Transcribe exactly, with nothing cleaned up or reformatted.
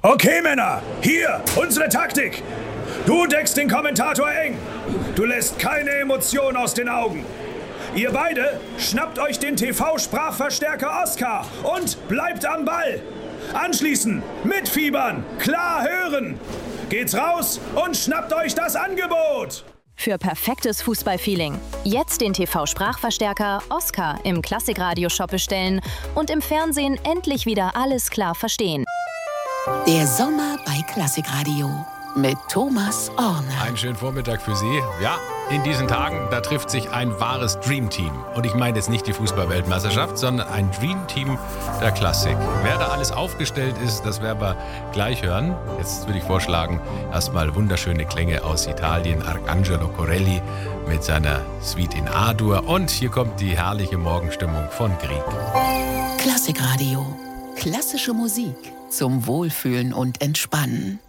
Okay, Männer, hier, unsere Taktik. Du deckst den Kommentator eng. Du lässt keine Emotion aus den Augen. Ihr beide schnappt euch den T V-Sprachverstärker Oscar und bleibt am Ball. Anschließend mitfiebern, klar hören. Geht's raus und schnappt euch das Angebot. Für perfektes Fußballfeeling. Jetzt den T V-Sprachverstärker Oscar im Klassikradio-Shop bestellen und im Fernsehen endlich wieder alles klar verstehen. Der Sommer bei Klassikradio mit Thomas Orner. Einen schönen Vormittag für Sie. Ja, in diesen Tagen, da trifft sich ein wahres Dreamteam. Und ich meine jetzt nicht die Fußball-Weltmeisterschaft, sondern ein Dreamteam der Klassik. Wer da alles aufgestellt ist, das werden wir gleich hören. Jetzt würde ich vorschlagen, erstmal wunderschöne Klänge aus Italien. Arcangelo Corelli mit seiner Suite in A-Dur. Und hier kommt die herrliche Morgenstimmung von Grieg. Klassikradio. Klassische Musik zum Wohlfühlen und Entspannen.